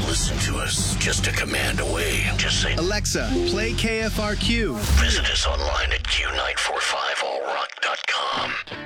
listen to us just a command away. Just say, Alexa, play KFRQ. Visit us online at Q945allrock.com.